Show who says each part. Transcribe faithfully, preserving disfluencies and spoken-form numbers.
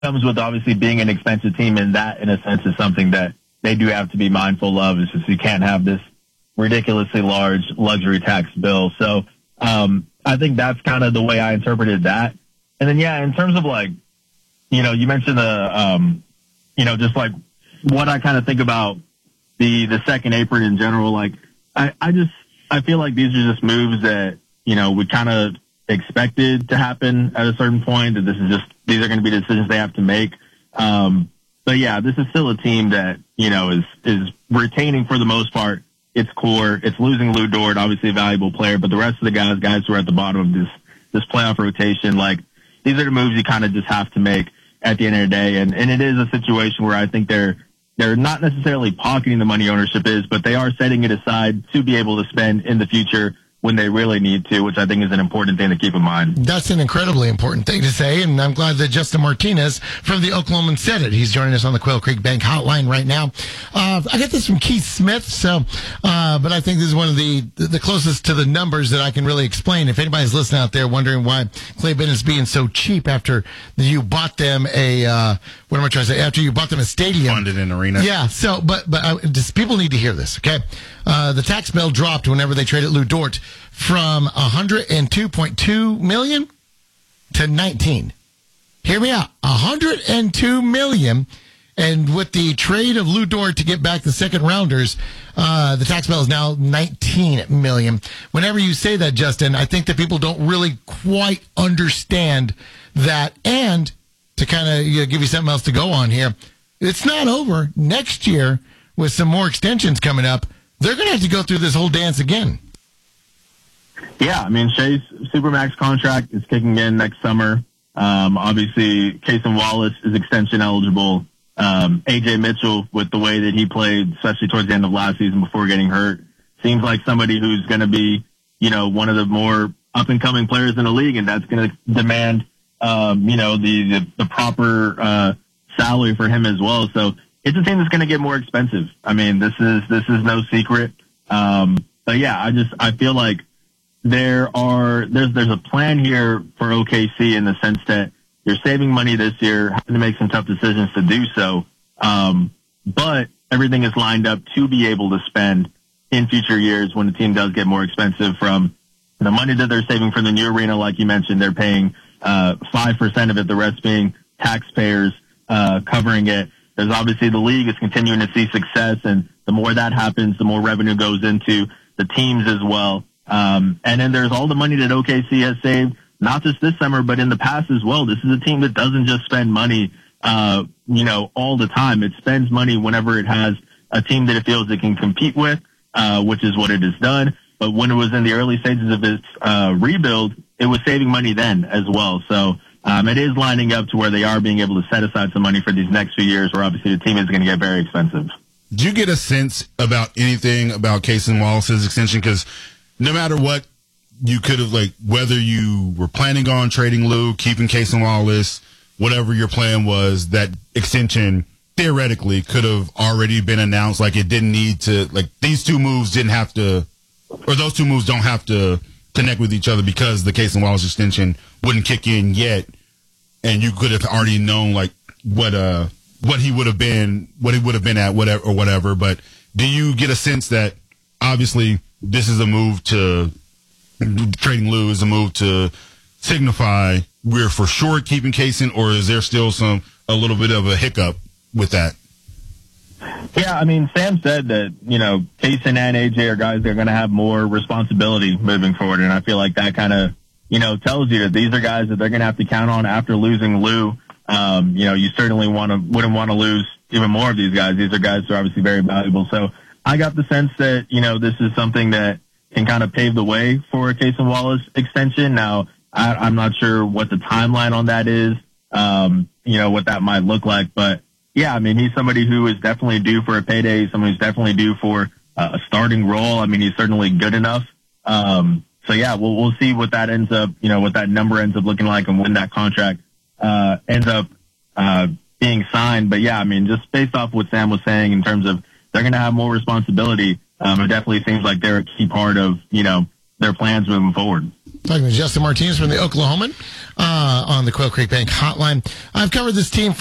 Speaker 1: comes with obviously being an expensive team, and that, in a sense, is something that they do have to be mindful of. Is just you can't have this ridiculously large luxury tax bill. So um, I think that's kind of the way I interpreted that. And then, yeah, in terms of like, you know, you mentioned the, um, you know, just like what I kind of think about the the second apron in general. Like, I, I just I feel like these are just moves that, you know, we kind of expected to happen at a certain point, that this is just, these are going to be decisions they have to make. Um, but yeah, this is still a team that, you know, is, is retaining for the most part its core. It's losing Lou Dort, obviously a valuable player, but the rest of the guys, guys who are at the bottom of this, this playoff rotation, like, these are the moves you kind of just have to make at the end of the day. And, and it is a situation where I think they're, they're not necessarily pocketing the money ownership is, but they are setting it aside to be able to spend in the future when they really need to, which I think is an important thing to keep in mind.
Speaker 2: That's an incredibly important thing to say, and I'm glad that Justin Martinez from the Oklahoman said it. He's joining us on the Quail Creek Bank hotline right now. Uh, I got this from Keith Smith, so, uh, but I think this is one of the the closest to the numbers that I can really explain. If anybody's listening out there wondering why Clay Bennett's being so cheap after you bought them a, uh, what am I trying to say? After you bought them a stadium.
Speaker 3: Funded an arena.
Speaker 2: Yeah, so, but, but uh, just people need to hear this, okay? Uh, the tax bill dropped whenever they traded Lou Dort from one hundred two point two million dollars to nineteen. Hear me out. one hundred two million dollars. And with the trade of Lou Dort to get back the second rounders, uh, the tax bill is now nineteen million dollars. Whenever you say that, Justin, I think that people don't really quite understand that. And to kind of you know, give you something else to go on here, it's not over. Next year, with some more extensions coming up, they're going to have to go through this whole dance again.
Speaker 1: Yeah, I mean, Shea's Supermax contract is kicking in next summer. Um, obviously, Cason Wallace is extension eligible. Um, A J Mitchell, with the way that he played, especially towards the end of last season before getting hurt, seems like somebody who's going to be, you know, one of the more up-and-coming players in the league, and that's going to demand, um, you know, the, the, the proper uh, salary for him as well. So it's a team that's going to get more expensive. I mean, this is this is no secret. Um, but yeah, I just I feel like there are there's there's a plan here for O K C in the sense that you're saving money this year, having to make some tough decisions to do so. Um, but everything is lined up to be able to spend in future years when the team does get more expensive, from the money that they're saving from the new arena. Like you mentioned, they're paying uh, five percent of it, the rest being taxpayers uh, covering it. There's obviously the league is continuing to see success, and the more that happens, the more revenue goes into the teams as well. Um, and then there's all the money that O K C has saved, not just this summer, but in the past as well. This is a team that doesn't just spend money, uh, you know, all the time. It spends money whenever it has a team that it feels it can compete with, uh, which is what it has done. But when it was in the early stages of its uh, rebuild, it was saving money then as well. So um, it is lining up to where they are being able to set aside some money for these next few years, where obviously the team is going to get very expensive.
Speaker 3: Do you get a sense about anything about Cason Wallace's extension? Because no matter what, you could have, like, whether you were planning on trading Lou, keeping Cason Wallace, whatever your plan was, that extension theoretically could have already been announced. Like, it didn't need to, like, these two moves didn't have to, or those two moves don't have to connect with each other because the Cason Wallace extension wouldn't kick in yet. And you could have already known, like, what, uh, what he would have been, what he would have been at, whatever, or whatever. But do you get a sense that obviously this is a move to, trading Lou is a move to signify we're for sure keeping Cason, or is there still some, a little bit of a hiccup with that?
Speaker 1: Yeah, I mean, Sam said that, you know, Cason and A J are guys that are going to have more responsibility moving forward. And I feel like that kind of, you know, tells you that these are guys that they're going to have to count on after losing Lou. Um, you know, you certainly want to, wouldn't want to lose even more of these guys. These are guys who are obviously very valuable. So I got the sense that, you know, this is something that can kind of pave the way for a Cason Wallace extension. Now, I, I'm not sure what the timeline on that is, um, you know, what that might look like. But, yeah, I mean, he's somebody who is definitely due for a payday, someone who's definitely due for uh, a starting role. I mean, he's certainly good enough. Um, so, yeah, we'll, we'll see what that ends up, you know, what that number ends up looking like and when that contract uh, ends up uh, being signed. But, yeah, I mean, just based off what Sam was saying in terms of they're going to have more responsibility, Um, it definitely seems like they're a key part of, you know, their plans moving forward.
Speaker 2: Talking to Justin Martinez from the Oklahoman uh, on the Quail Creek Bank Hotline. I've covered this team